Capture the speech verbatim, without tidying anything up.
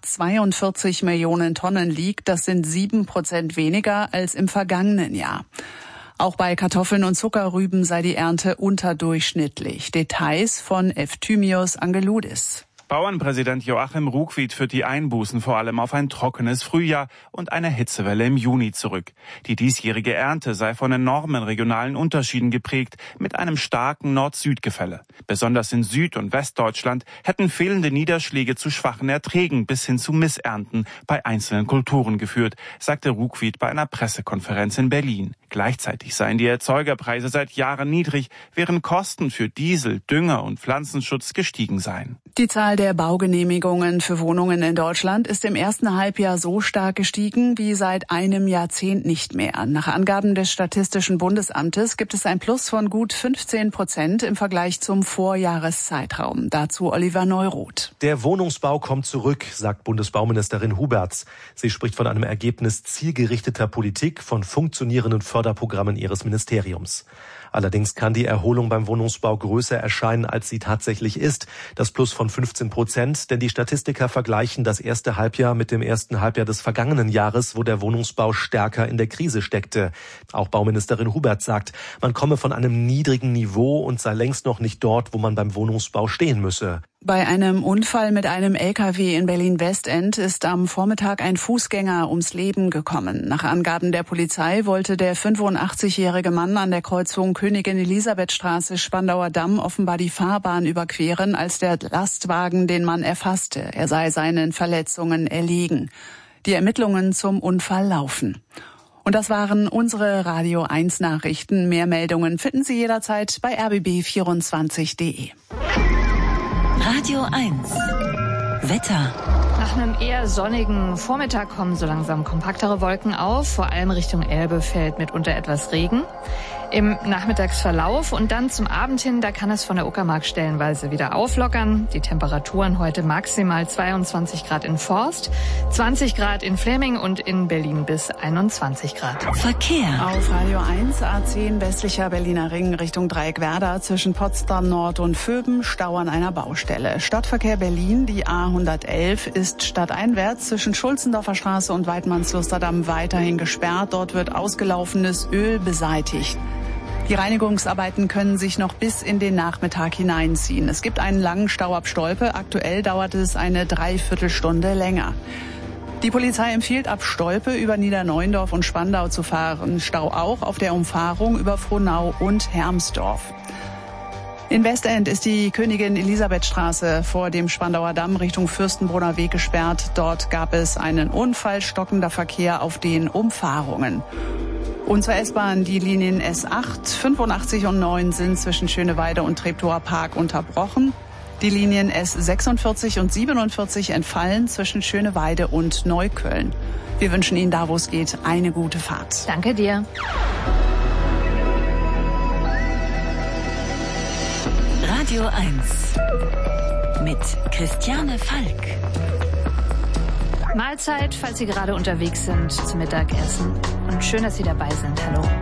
knapp zweiundvierzig Millionen Tonnen liegt. Das sind sieben Prozent weniger als im vergangenen Jahr. Auch bei Kartoffeln und Zuckerrüben sei die Ernte unterdurchschnittlich. Details von Efthymios Angeloudis. Bauernpräsident Joachim Ruckwied führt die Einbußen vor allem auf ein trockenes Frühjahr und eine Hitzewelle im Juni zurück. Die diesjährige Ernte sei von enormen regionalen Unterschieden geprägt, mit einem starken Nord-Süd-Gefälle. Besonders in Süd- und Westdeutschland hätten fehlende Niederschläge zu schwachen Erträgen bis hin zu Missernten bei einzelnen Kulturen geführt, sagte Ruckwied bei einer Pressekonferenz in Berlin. Gleichzeitig seien die Erzeugerpreise seit Jahren niedrig, während Kosten für Diesel, Dünger und Pflanzenschutz gestiegen seien. Die Zahl der Baugenehmigungen für Wohnungen in Deutschland ist im ersten Halbjahr so stark gestiegen wie seit einem Jahrzehnt nicht mehr. Nach Angaben des Statistischen Bundesamtes gibt es ein Plus von gut fünfzehn Prozent im Vergleich zum Vorjahreszeitraum. Dazu Oliver Neuroth. Der Wohnungsbau kommt zurück, sagt Bundesbauministerin Huberts. Sie spricht von einem Ergebnis zielgerichteter Politik, von funktionierenden Förderprogrammen ihres Ministeriums. Allerdings kann die Erholung beim Wohnungsbau größer erscheinen, als sie tatsächlich ist. Das Plus von fünfzehn Prozent, denn die Statistiker vergleichen das erste Halbjahr mit dem ersten Halbjahr des vergangenen Jahres, wo der Wohnungsbau stärker in der Krise steckte. Auch Bauministerin Hubert sagt, man komme von einem niedrigen Niveau und sei längst noch nicht dort, wo man beim Wohnungsbau stehen müsse. Bei einem Unfall mit einem L K W in Berlin-Westend ist am Vormittag ein Fußgänger ums Leben gekommen. Nach Angaben der Polizei wollte der fünfundachtzigjährige Mann an der Kreuzung Königin-Elisabeth-Straße Spandauer Damm offenbar die Fahrbahn überqueren, als der Lastwagen den Mann erfasste. Er sei seinen Verletzungen erlegen. Die Ermittlungen zum Unfall laufen. Und das waren unsere Radio eins Nachrichten. Mehr Meldungen finden Sie jederzeit bei r b b vierundzwanzig punkt de. Radio eins. Wetter. Nach einem eher sonnigen Vormittag kommen so langsam kompaktere Wolken auf. Vor allem Richtung Elbe fällt mitunter etwas Regen. Im Nachmittagsverlauf und dann zum Abend hin, da kann es von der Uckermark stellenweise wieder auflockern. Die Temperaturen heute maximal zweiundzwanzig Grad in Forst, zwanzig Grad in Fläming und in Berlin bis einundzwanzig Grad. Verkehr. Auf Radio eins, A zehn westlicher Berliner Ring Richtung Dreieckwerder zwischen Potsdam Nord und Vöben, Stau an einer Baustelle. Stadtverkehr Berlin, die A hundertelf, ist stadteinwärts zwischen Schulzendorfer Straße und Weidmannslusterdamm weiterhin gesperrt. Dort wird ausgelaufenes Öl beseitigt. Die Reinigungsarbeiten können sich noch bis in den Nachmittag hineinziehen. Es gibt einen langen Stau ab Stolpe. Aktuell dauert es eine Dreiviertelstunde länger. Die Polizei empfiehlt, ab Stolpe über Niederneuendorf und Spandau zu fahren. Stau auch auf der Umfahrung über Frohnau und Hermsdorf. In Westend ist die Königin-Elisabeth-Straße vor dem Spandauer Damm Richtung Fürstenbrunner Weg gesperrt. Dort gab es einen Unfall, stockender Verkehr auf den Umfahrungen. Und zur S-Bahn, die Linien S acht, fünfundachtzig und neun sind zwischen Schöneweide und Treptower Park unterbrochen. Die Linien S sechsundvierzig und siebenundvierzig entfallen zwischen Schöneweide und Neukölln. Wir wünschen Ihnen da, wo es geht, eine gute Fahrt. Danke dir. Radio eins mit Christiane Falk. Mahlzeit, falls Sie gerade unterwegs sind zum Mittagessen. Und schön, dass Sie dabei sind. Hallo.